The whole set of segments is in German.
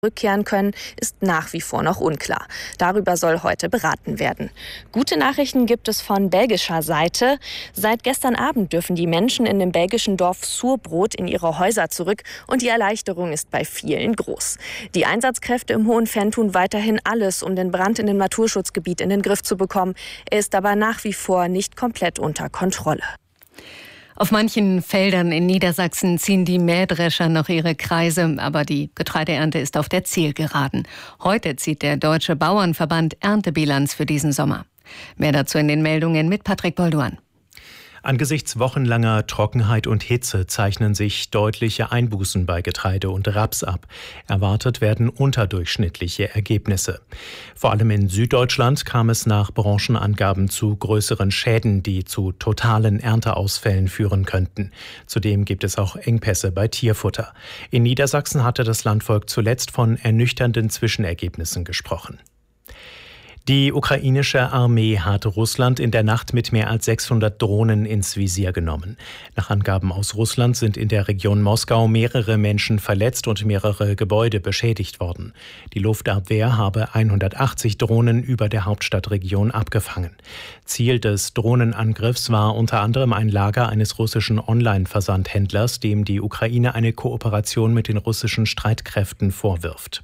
zurückkehren können, ist nach wie vor noch unklar. Darüber soll heute beraten werden. Gute Nachrichten gibt es von belgischer Seite. Seit gestern Abend dürfen die Menschen in dem belgischen Dorf Surbrot in ihre Häuser zurück und die Erleichterung ist bei vielen groß. Die Einsatzkräfte im Hohen Venn tun weiterhin alles, um den Brand in dem Naturschutzgebiet in den Griff zu bekommen. Er ist aber nach wie vor nicht komplett unter Kontrolle. Auf manchen Feldern in Niedersachsen ziehen die Mähdrescher noch ihre Kreise, aber die Getreideernte ist auf der Zielgeraden. Heute zieht der Deutsche Bauernverband Erntebilanz für diesen Sommer. Mehr dazu in den Meldungen mit Patrick Bolduan. Angesichts wochenlanger Trockenheit und Hitze zeichnen sich deutliche Einbußen bei Getreide und Raps ab. Erwartet werden unterdurchschnittliche Ergebnisse. Vor allem in Süddeutschland kam es nach Branchenangaben zu größeren Schäden, die zu totalen Ernteausfällen führen könnten. Zudem gibt es auch Engpässe bei Tierfutter. In Niedersachsen hatte das Landvolk zuletzt von ernüchternden Zwischenergebnissen gesprochen. Die ukrainische Armee hat Russland in der Nacht mit mehr als 600 Drohnen ins Visier genommen. Nach Angaben aus Russland sind in der Region Moskau mehrere Menschen verletzt und mehrere Gebäude beschädigt worden. Die Luftabwehr habe 180 Drohnen über der Hauptstadtregion abgefangen. Ziel des Drohnenangriffs war unter anderem ein Lager eines russischen Online-Versandhändlers, dem die Ukraine eine Kooperation mit den russischen Streitkräften vorwirft.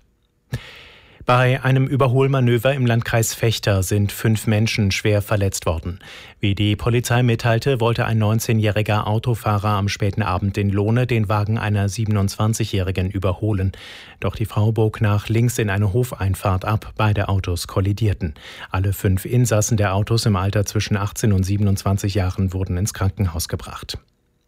Bei einem Überholmanöver im Landkreis Vechta sind 5 Menschen schwer verletzt worden. Wie die Polizei mitteilte, wollte ein 19-jähriger Autofahrer am späten Abend in Lohne den Wagen einer 27-Jährigen überholen. Doch die Frau bog nach links in eine Hofeinfahrt ab. Beide Autos kollidierten. Alle 5 Insassen der Autos im Alter zwischen 18 und 27 Jahren wurden ins Krankenhaus gebracht.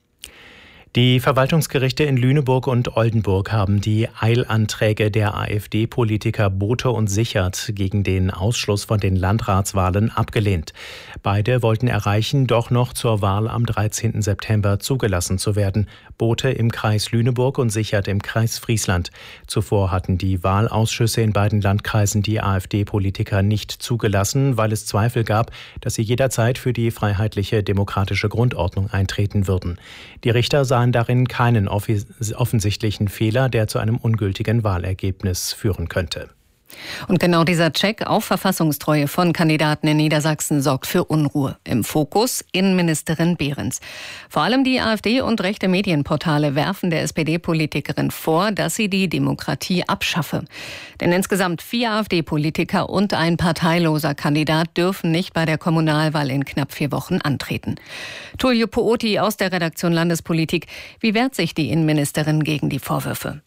Die Verwaltungsgerichte in Lüneburg und Oldenburg haben die Eilanträge der AfD-Politiker Bothe und Sichert gegen den Ausschluss von den Landratswahlen abgelehnt. Beide wollten erreichen, doch noch zur Wahl am 13. September zugelassen zu werden. Bothe im Kreis Lüneburg und Sichert im Kreis Friesland. Zuvor hatten die Wahlausschüsse in beiden Landkreisen die AfD-Politiker nicht zugelassen, weil es Zweifel gab, dass sie jederzeit für die freiheitliche demokratische Grundordnung eintreten würden. Die Richter sahen darin keinen offensichtlichen Fehler, der zu einem ungültigen Wahlergebnis führen könnte. Und genau dieser Check auf Verfassungstreue von Kandidaten in Niedersachsen sorgt für Unruhe. Im Fokus Innenministerin Behrens. Vor allem die AfD und rechte Medienportale werfen der SPD-Politikerin vor, dass sie die Demokratie abschaffe. Denn insgesamt 4 AfD-Politiker und ein parteiloser Kandidat dürfen nicht bei der Kommunalwahl in knapp 4 Wochen antreten. Tullio Pooti aus der Redaktion Landespolitik. Wie wehrt sich die Innenministerin gegen die Vorwürfe?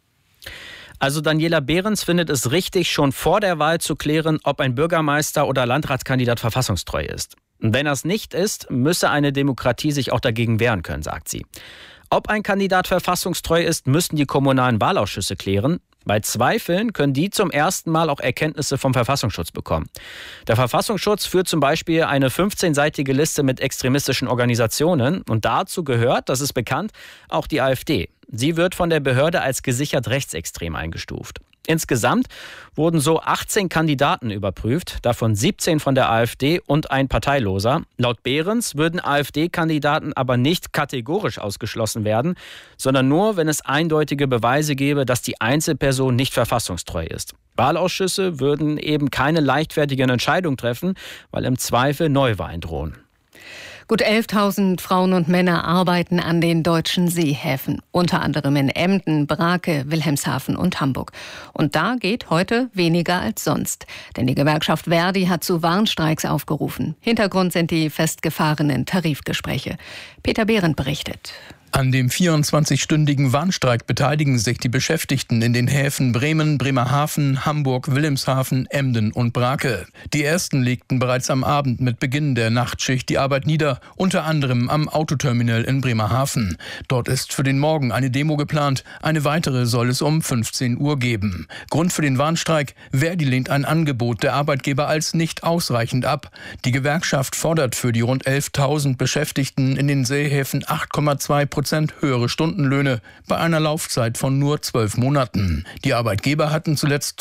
Also Daniela Behrens findet es richtig, schon vor der Wahl zu klären, ob ein Bürgermeister oder Landratskandidat verfassungstreu ist. Und wenn das nicht ist, müsse eine Demokratie sich auch dagegen wehren können, sagt sie. Ob ein Kandidat verfassungstreu ist, müssten die kommunalen Wahlausschüsse klären. Bei Zweifeln können die zum ersten Mal auch Erkenntnisse vom Verfassungsschutz bekommen. Der Verfassungsschutz führt zum Beispiel eine 15-seitige Liste mit extremistischen Organisationen. Und dazu gehört, das ist bekannt, auch die AfD. Sie wird von der Behörde als gesichert rechtsextrem eingestuft. Insgesamt wurden so 18 Kandidaten überprüft, davon 17 von der AfD und ein Parteiloser. Laut Behrens würden AfD-Kandidaten aber nicht kategorisch ausgeschlossen werden, sondern nur, wenn es eindeutige Beweise gäbe, dass die Einzelperson nicht verfassungstreu ist. Wahlausschüsse würden eben keine leichtfertigen Entscheidungen treffen, weil im Zweifel Neuwahlen drohen. Gut 11.000 Frauen und Männer arbeiten an den deutschen Seehäfen, unter anderem in Emden, Brake, Wilhelmshaven und Hamburg. Und da geht heute weniger als sonst. Denn die Gewerkschaft Verdi hat zu Warnstreiks aufgerufen. Hintergrund sind die festgefahrenen Tarifgespräche. Peter Behrendt berichtet. An dem 24-stündigen Warnstreik beteiligen sich die Beschäftigten in den Häfen Bremen, Bremerhaven, Hamburg, Wilhelmshaven, Emden und Brake. Die ersten legten bereits am Abend mit Beginn der Nachtschicht die Arbeit nieder, unter anderem am Autoterminal in Bremerhaven. Dort ist für den Morgen eine Demo geplant, eine weitere soll es um 15 Uhr geben. Grund für den Warnstreik: Verdi lehnt ein Angebot der Arbeitgeber als nicht ausreichend ab. Die Gewerkschaft fordert für die rund 11.000 Beschäftigten in den Seehäfen 8,2% höhere Stundenlöhne bei einer Laufzeit von nur 12 Monaten. Die Arbeitgeber hatten zuletzt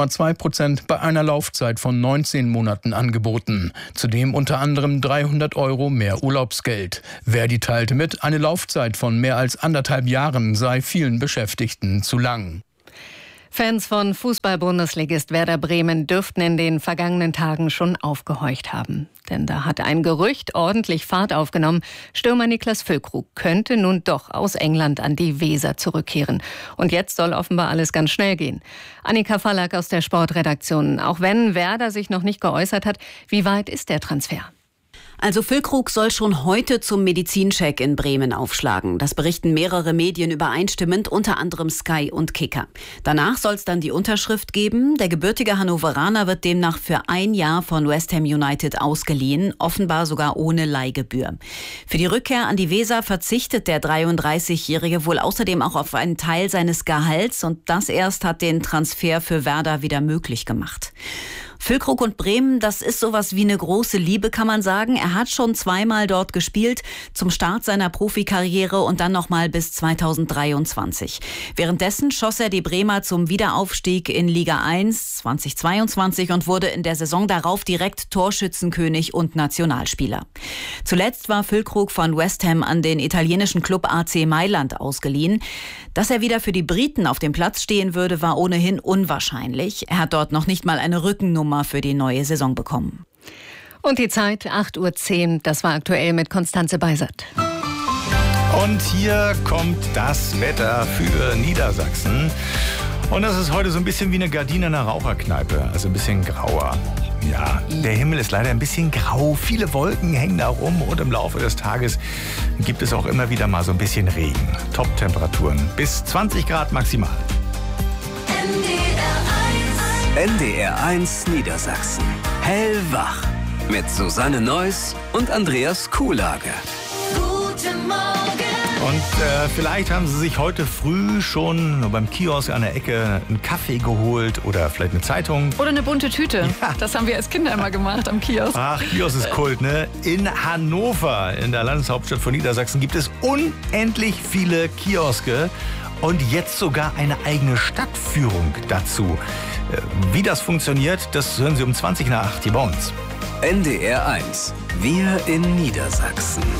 5,2% bei einer Laufzeit von 19 Monaten angeboten. Zudem unter anderem 300 € mehr Urlaubsgeld. Verdi teilte mit, eine Laufzeit von mehr als 1,5 Jahren sei vielen Beschäftigten zu lang. Fans von Fußball-Bundesligist Werder Bremen dürften in den vergangenen Tagen schon aufgehorcht haben. Denn da hat ein Gerücht ordentlich Fahrt aufgenommen. Stürmer Niklas Füllkrug könnte nun doch aus England an die Weser zurückkehren. Und jetzt soll offenbar alles ganz schnell gehen. Annika Fallack aus der Sportredaktion. Auch wenn Werder sich noch nicht geäußert hat, wie weit ist der Transfer? Also Füllkrug soll schon heute zum Medizincheck in Bremen aufschlagen. Das berichten mehrere Medien übereinstimmend, unter anderem Sky und Kicker. Danach soll es dann die Unterschrift geben. Der gebürtige Hannoveraner wird demnach für 1 Jahr von West Ham United ausgeliehen, offenbar sogar ohne Leihgebühr. Für die Rückkehr an die Weser verzichtet der 33-Jährige wohl außerdem auch auf einen Teil seines Gehalts und das erst hat den Transfer für Werder wieder möglich gemacht. Füllkrug und Bremen, das ist sowas wie eine große Liebe, kann man sagen. Er hat schon 2-mal dort gespielt, zum Start seiner Profikarriere und dann nochmal bis 2023. Währenddessen schoss er die Bremer zum Wiederaufstieg in Liga 1 2022 und wurde in der Saison darauf direkt Torschützenkönig und Nationalspieler. Zuletzt war Füllkrug von West Ham an den italienischen Club AC Mailand ausgeliehen. Dass er wieder für die Briten auf dem Platz stehen würde, war ohnehin unwahrscheinlich. Er hat dort noch nicht mal eine Rückennummer für die neue Saison bekommen. Und die Zeit 8:10 Uhr, das war aktuell mit Konstanze Beisert. Und hier kommt das Wetter für Niedersachsen. Und das ist heute so ein bisschen wie eine Gardine in einer Raucherkneipe, also ein bisschen grauer. Ja, der Himmel ist leider ein bisschen grau, viele Wolken hängen da rum und im Laufe des Tages gibt es auch immer wieder mal so ein bisschen Regen. Top-Temperaturen bis 20 Grad maximal. NDR 1 Niedersachsen. Hellwach. Mit Susanne Neuss und Andreas Kuhlage. Guten Morgen. Und vielleicht haben Sie sich heute früh schon beim Kiosk an der Ecke einen Kaffee geholt oder vielleicht eine Zeitung. Oder eine bunte Tüte. Ja. Das haben wir als Kinder immer gemacht am Kiosk. Ach, Kiosk ist Kult, ne? In Hannover, in der Landeshauptstadt von Niedersachsen, gibt es unendlich viele Kioske und jetzt sogar eine eigene Stadtführung dazu. Wie das funktioniert, das hören Sie um 20 nach 8 hier bei uns. NDR 1. Wir in Niedersachsen.